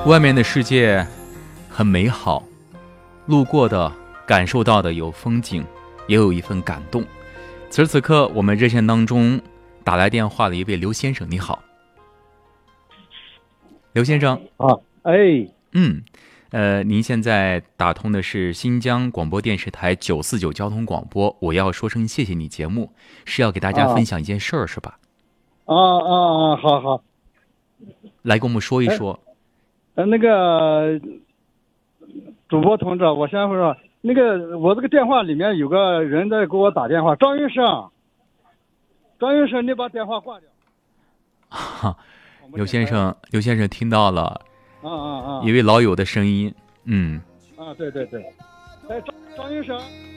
外面的世界很美好，路过的、感受到的有风景，也有一份感动。此时此刻，我们热线当中打来电话的一位刘先生，你好，刘先生。 啊，哎， 您现在打通的是新疆广播电视台949交通广播，我要说声谢谢你节目，是要给大家分享一件事儿，是吧？ 好好， 来跟我们说一说。 那个主播同志，我先说，那个我这个电话里面有个人在给我打电话，张医生，你把电话挂掉。 刘先生听到了，一位老友的声音， 对，哎，张医生。